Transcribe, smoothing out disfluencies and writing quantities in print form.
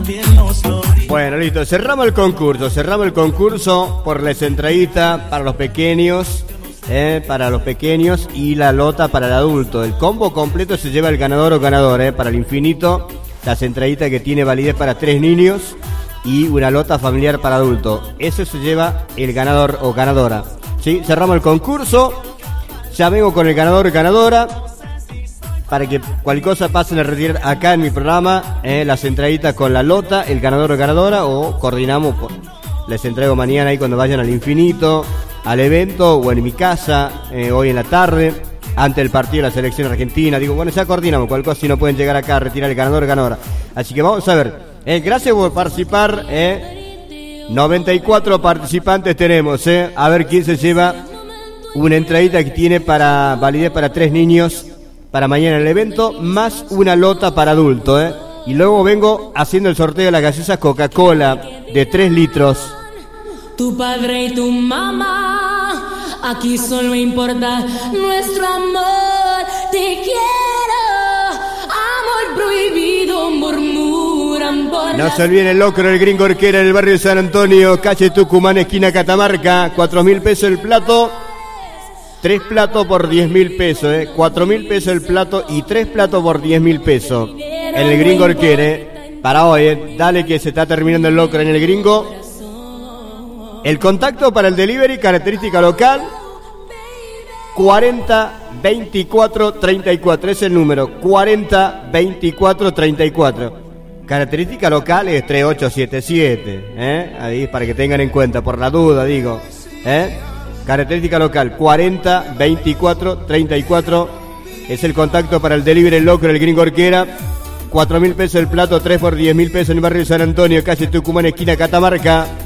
Bueno, listo, cerramos el concurso por las entraditas para los pequeños y la lota para el adulto. El combo completo se lleva el ganador o ganador, para el infinito, las entraditas que tiene validez para 3 niños y una lota familiar para adulto. Eso se lleva el ganador o ganadora. ¿Sí? Cerramos el concurso, ya vengo con el ganador o ganadora, para que cualquier cosa pasen a retirar acá en mi programa, las entraditas con la lota, el ganador o ganadora, o coordinamos, les entrego mañana ahí cuando vayan al infinito, al evento, o en mi casa, hoy en la tarde, antes del partido de la selección argentina. Digo, bueno, ya coordinamos, cualquier cosa si no pueden llegar acá a retirar el ganador o ganadora. Así que vamos a ver, gracias por participar, 94 participantes tenemos, a ver quién se lleva una entradita que tiene para validez para 3 niños, para mañana el evento, más una lota para adulto, Y luego vengo haciendo el sorteo de las gaseosas Coca-Cola de 3 litros. Tu padre y tu mamá, aquí solo importa nuestro amor. Te quiero, amor prohibido, murmuran por. No se olviden el locro del Gringo Orquera en el barrio de San Antonio, calle Tucumán, esquina Catamarca, 4.000 pesos el plato. 3 platos por 10.000 pesos, 4.000 pesos el plato y 3 platos por 10.000 pesos. En el Gringo Orquera, para hoy, dale que se está terminando el locro en el Gringo. El contacto para el delivery, característica local, 40 24 34, es el número, 40 24 34. Característica local es 3877, ahí para que tengan en cuenta, por la duda digo, Característica local, 40 24 34, es el contacto para el delivery el locro del Gringo Orquera. 4.000 pesos el plato, 3 por 10.000 pesos en el barrio de San Antonio, calle Tucumán, esquina Catamarca.